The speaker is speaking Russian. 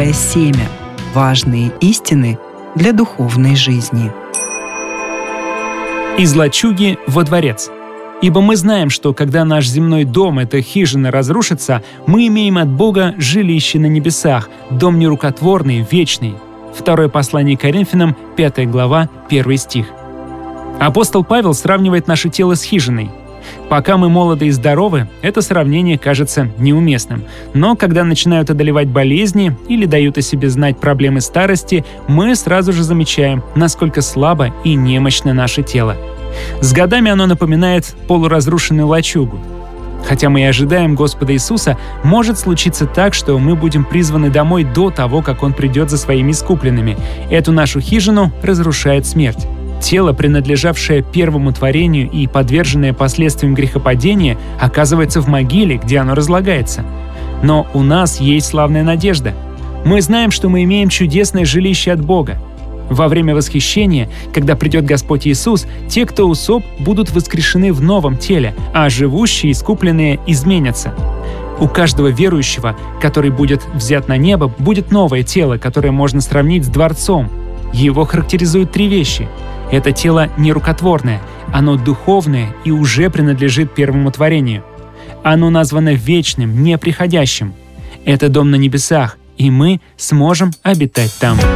посылая семя, важные истины для духовной жизни. Из лачуги во дворец. Ибо мы знаем, что когда наш земной дом, эта хижина, разрушится, мы имеем от Бога жилище на небесах, дом нерукотворный, вечный. Второе послание Коринфянам, 5 глава, 1 стих. Апостол Павел сравнивает наше тело с хижиной. Пока мы молоды и здоровы, это сравнение кажется неуместным. Но когда начинают одолевать болезни или дают о себе знать проблемы старости, мы сразу же замечаем, насколько слабо и немощно наше тело. С годами оно напоминает полуразрушенную лачугу. Хотя мы и ожидаем Господа Иисуса, может случиться так, что мы будем призваны домой до того, как Он придет за своими искупленными. Эту нашу хижину разрушает смерть. Тело, принадлежавшее первому творению и подверженное последствиям грехопадения, оказывается в могиле, где оно разлагается. Но у нас есть славная надежда. Мы знаем, что мы имеем чудесное жилище от Бога. Во время восхищения, когда придет Господь Иисус, те, кто усоп, будут воскрешены в новом теле, а живущие, искупленные, изменятся. У каждого верующего, который будет взят на небо, будет новое тело, которое можно сравнить с дворцом. Его характеризуют 3 вещи. Это тело нерукотворное, оно духовное и уже принадлежит первому творению. Оно названо вечным, неприходящим. Это дом на небесах, и мы сможем обитать там.